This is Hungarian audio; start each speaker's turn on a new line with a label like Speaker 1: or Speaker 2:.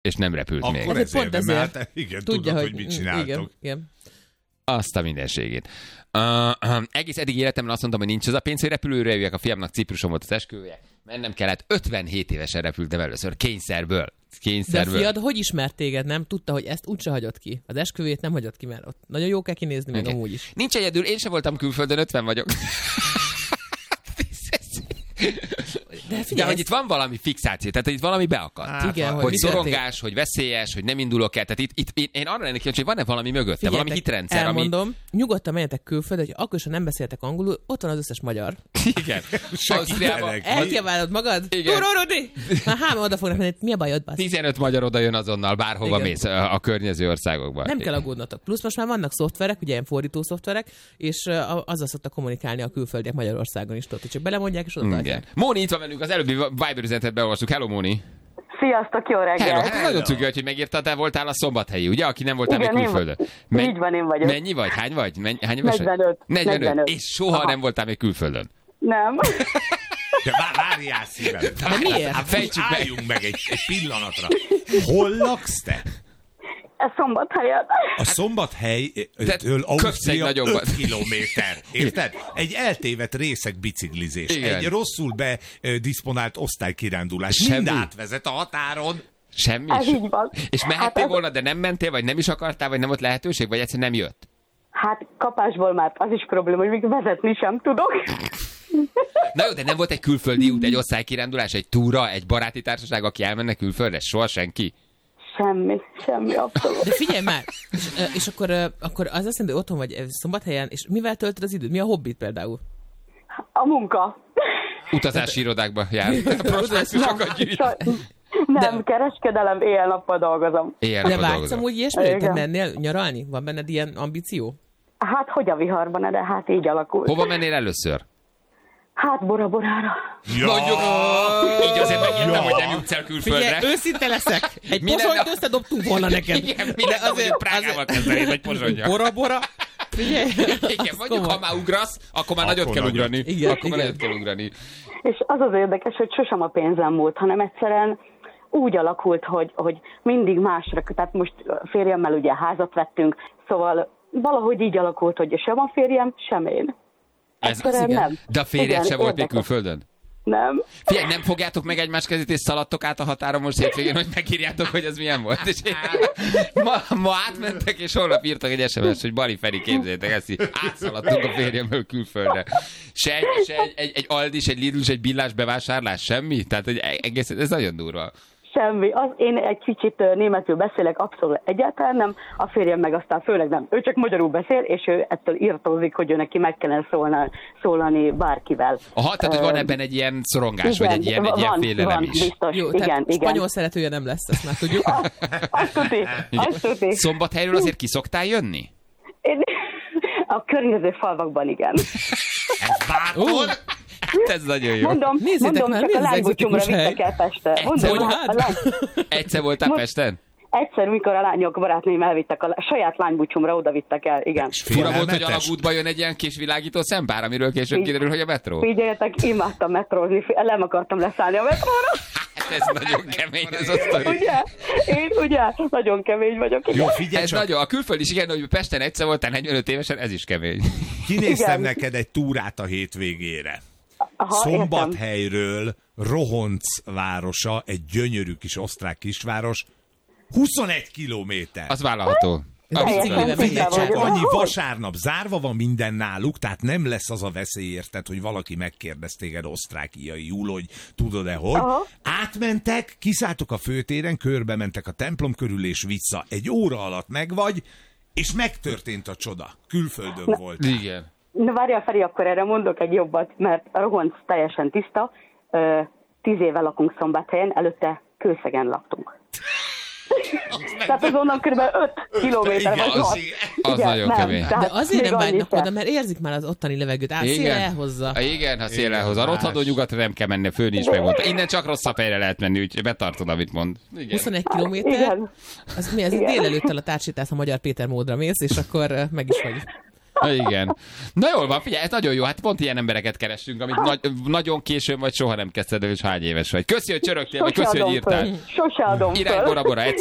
Speaker 1: és nem repült
Speaker 2: akkor
Speaker 1: még.
Speaker 2: Akkor ezért nem állt. Igen,
Speaker 3: tudja,
Speaker 2: hogy mit csináltok.
Speaker 3: Igen.
Speaker 1: Azt a mindenségét. Egész eddig életemben azt mondtam, hogy nincs az a pénz, hogy repülőre jöjjek. A fiamnak Cipruson volt az esküvője. Mennem kellett, 57 évesen repültem először, kényszerből.
Speaker 3: De a fiad hogy ismert téged, nem? Tudta, hogy ezt úgyse hagyott ki. Az esküvőjét nem hagyott ki, mert ott nagyon jó kell kinézni, meg amúgy is.
Speaker 1: Nincs egyedül, én sem voltam külföldön, 50 vagyok. De figyelj, hogy itt van valami fixáció, tehát itt valami beakadt.
Speaker 3: Igen,
Speaker 1: hogy szorongás, hogy veszélyes, hogy nem indulok el. Tehát itt én arra lennék kíváncsi, hogy van-e valami mögötte, valami hitrendszer,
Speaker 3: elmondom, nyugodtan menjetek külföldre, hogy akkor sem nem beszéltek angolul, ott van az összes magyar.
Speaker 1: Igen. Ausztriában.
Speaker 3: Elkiabálod magad? Turorodi! Már oda fognak menni, mi a bajod, basz?
Speaker 1: 15 magyar oda jön azonnal, bárhova mész a környező országokban.
Speaker 3: Nem kell aggódnotok. Plusz most már vannak szoftverek, ugye ilyen fordító szoftverek, és azzal szoktak kommunikálni a külföldiek Magyarországon is, tudod, hogy csak belemondják, és oda tartják.
Speaker 1: Móni, itt van velünk, az előbbi Viber üzenetet beolvastuk. Hello, Móni.
Speaker 4: Sziasztok, jó reggelt!
Speaker 1: Hello, hát nagyon cuki, hogy megírtad, te voltál a Szombathelyi, ugye? Aki nem voltál még külföldön.
Speaker 4: Így van, én vagyok.
Speaker 1: Mennyi vagy? Hány vagy? Hány éves?
Speaker 4: 45.
Speaker 1: És soha nem voltál még külföldön.
Speaker 4: Nem.
Speaker 2: De várjál szívem.
Speaker 3: Miért?
Speaker 2: Álljunk meg egy pillanatra. Hol laksz te?
Speaker 4: Ez Szombathelyen.
Speaker 2: A Szombathelytől Ausztria 5 kilométer. Érted? Egy eltévedt részek biciklizés.
Speaker 1: Igen.
Speaker 2: Egy rosszul bedisponált osztálykirándulás. Mind átvezet a határon.
Speaker 1: Semmi?
Speaker 4: Ez így van.
Speaker 1: És mehettél volna, de nem mentél, vagy nem is akartál, vagy nem volt lehetőség, vagy egyszerűen nem jött?
Speaker 4: Hát kapásból már az is probléma, hogy még vezetni sem tudok.
Speaker 1: Na jó, de nem volt egy külföldi út, egy osztálykirándulás, egy túra, egy baráti társaság, aki elmenne külföldre? Soha senki?
Speaker 4: Semmi abszolút.
Speaker 3: De figyelj már, és akkor az azt jelenti, hogy otthon vagy Szombathelyen, és mivel töltöd az időt? Mi a hobbit például?
Speaker 4: A munka.
Speaker 1: Utazási irodákba jár. Prospektusokat gyűjt.
Speaker 4: Nem, kereskedelem, éjjel-nappal dolgozom.
Speaker 3: De vágysz amúgy ilyesmire? Te mennél nyaralni? Van benned ilyen ambíció?
Speaker 4: Hát, hogy a viharban, de hát így alakult.
Speaker 1: Hova mennél először?
Speaker 4: Hát Bora-Borára.
Speaker 2: Ja.
Speaker 1: Mondjuk, így azért megértem, hogy nem jutsz el külföldre.
Speaker 3: Figyelj, őszinte leszek. Egy posonyt összedobtunk volna neked.
Speaker 1: Igen, minden azért Prágával kezdenéd, vagy Pozsonyja.
Speaker 3: Bora-Bora. Figyelj.
Speaker 1: Igen, mondjuk, ha már ugrasz, akkor már nagyot kell ugrani.
Speaker 3: Igen,
Speaker 1: akkor már nagyot kell ugrani.
Speaker 4: És az érdekes, hogy sosem a pénzem múlt, hanem egyszerűen úgy alakult, hogy mindig másra, tehát most férjemmel ugye házat vettünk, szóval valahogy így alakult, hogy sem a férjem, sem én. Egyszerűen nem.
Speaker 1: De a férjed sem volt még külföldön?
Speaker 4: Nem.
Speaker 1: Figyelj, nem fogjátok meg egymás kezét és szaladtok át a határon most hétvégén, hogy megírjátok, hogy ez milyen volt. És ma átmentek, és holnap írtak egy SMS, hogy Bali Feri, képzeljétek ezt, így átszaladtunk a férjemmel külföldre. Se egy Aldis, egy Lidl, egy Billás bevásárlás, semmi? Tehát hogy egész, ez nagyon durva.
Speaker 4: Semmi. Én egy kicsit németül beszélek, abszolút egyáltalán nem. A férjem meg aztán főleg nem. Ő csak magyarul beszél, és ő ettől irtózik, hogy ő neki meg kellene szólani bárkivel.
Speaker 1: Aha, tehát hogy van ebben egy ilyen szorongás, igen, vagy egy ilyen félelem is.
Speaker 4: Biztos.
Speaker 3: Jó,
Speaker 4: igen.
Speaker 3: Spanyol szeretője nem lesz, ezt már tudjuk.
Speaker 4: Azt tuti.
Speaker 1: Szombathelyről azért ki szoktál jönni?
Speaker 4: A környező falvakban igen.
Speaker 2: Ez bátor?
Speaker 1: Hát ez nagyon jó.
Speaker 4: Mondom,
Speaker 3: már,
Speaker 4: csak a lánybúcsomra vittek el Pestre.
Speaker 1: Egyszer voltál Pesten?
Speaker 4: Egyszer, mikor a lányok barátnőim elvittek, a saját lánybúcsomra oda vittek el, igen.
Speaker 1: Fura volt, hogy alagútba jön egy ilyen kis világító szempár, amiről később kiderül, hogy a metró.
Speaker 4: Figyeljetek, imádtam metrózni, nem akartam leszállni a metróra.
Speaker 1: Hát ez nagyon kemény ez a sztori.
Speaker 4: Ugye? Én ugye? Nagyon kemény vagyok. Igen.
Speaker 2: Jó, figyelj
Speaker 1: ez
Speaker 2: csak.
Speaker 1: nagyon. A külföld is igen, hogy Pesten egyszer voltál 45 évesen, ez is kemény.
Speaker 2: Kinéztem neked egy túrát a hétvégére.
Speaker 4: Aha,
Speaker 2: Szombathelyről Rohonc városa, egy gyönyörű kis osztrák kisváros, 21 kilométer.
Speaker 1: Az vállalható.
Speaker 2: Figyelj csak, annyi vasárnap zárva van minden náluk, tehát nem lesz az a veszély, érted, hogy valaki megkérdez téged osztrákiaiul, hogy tudod-e hogy.
Speaker 4: Aha.
Speaker 2: Átmentek, kiszálltok a főtéren, körbe mentek a templom körül és vissza. Egy óra alatt megvagy, és megtörtént a csoda. Külföldön volt.
Speaker 1: Igen.
Speaker 4: Na várjál, Feri, akkor erre mondok egy jobbat, mert a Rohonc teljesen tiszta. 10 éve lakunk Szombathelyen, előtte Kőszegen laktunk. Tehát azonnan kb. 5 kilométer vagy 6.
Speaker 1: Az nagyon kemény.
Speaker 3: De azért nem vágynak oda, mert érzik már az ottani levegőt. Szél elhozza.
Speaker 1: Igen, ha szél elhozza. A rothadó nyugatra nem kell menni, főn is megmondta. Innen csak rosszabb helyre lehet menni, úgyhogy betartod, amit mond. Igen.
Speaker 3: 21 kilométer? Az mi, ez délelőttel a társítás a Magyar Péter módra mész, és akkor meg is vagy.
Speaker 1: Igen. Na jól van, figyelj, ez nagyon jó. Hát pont ilyen embereket keressünk, amit nagyon későn vagy soha nem kezdted el, és hány éves vagy. Köszi, hogy csörögtél, vagy köszi, hogy írtál.
Speaker 4: Sose adom föl.
Speaker 1: Irány Bora Bora,